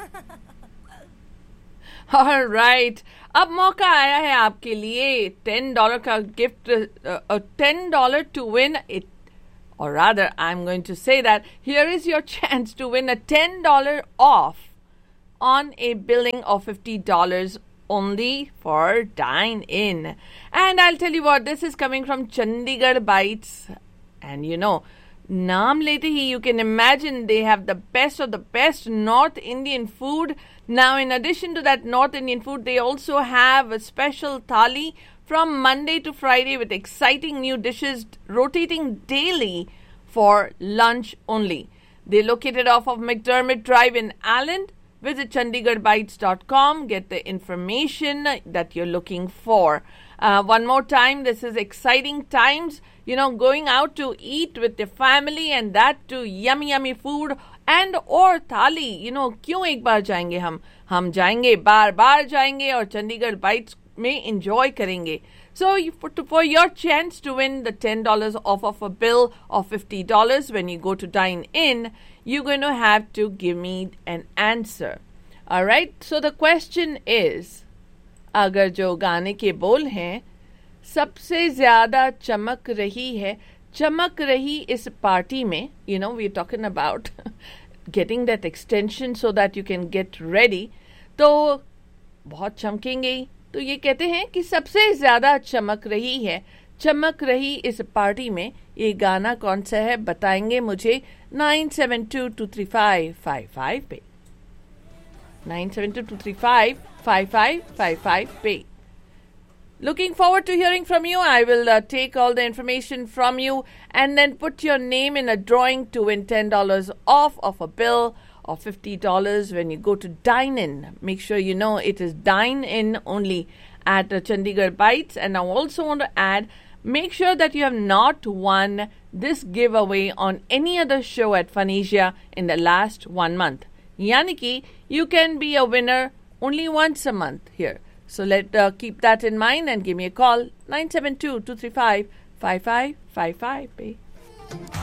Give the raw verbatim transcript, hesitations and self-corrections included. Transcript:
All right. अब मौका आया है आपके लिए टेन डॉलर का gift, ten dollar to win it, or rather I'm going to say that here is your chance to win a ten dollars off on a billing of fifty dollars only for Dine In. And I'll tell you what, this is coming from Chandigarh Bites, and you know, naam lete hi you can imagine they have the best of the best North Indian food. Now in addition to that North Indian food, they also have a special thali from Monday to Friday with exciting new dishes rotating daily for lunch only. They're located off of McDermott Drive in Allen. Visit chandigarh bites dot com. Get the information that you're looking for. Uh, one more time, this is exciting times. You know, going out to eat with your family and that too yummy, yummy food and or thali. You know, क्यों एक बार जाएंगे हम? हम जाएंगे, बार बार जाएंगे और Chandigarh bytes में enjoy करेंगे. So for, for your chance to win the ten dollars off of a bill of fifty dollars when you go to Dine In, you're going to have to give me an answer. Alright, so the question is, अगर जो गाने के बोल हैं, सबसे ज़्यादा चमक रही है, चमक रही इस पार्टी में, you know, we're talking about getting that extension so that you can get ready, तो बहुत चमकेंगे. तो ये कहते हैं कि सबसे ज़्यादा चमक रही है, चमक रही इस पार्टी में, ये गाना कौन सा है बताएंगे मुझे nine seven to to three five five five पे, nine seven to to three five five five five five पे. Looking forward to hearing from you. I will uh, take all the information from you and then put your name in a drawing to win ten dollars off of a bill of fifty dollars when you go to Dine In. Make sure you know it is Dine In only at uh, Chandigarh Bites. And I also want to add, make sure that you have not won this giveaway on any other show at Phonesia in the last one month. Yani ki, you can be a winner only once a month here. So let uh, keep that in mind and give me a call, nine seven two, two three five, five five five five.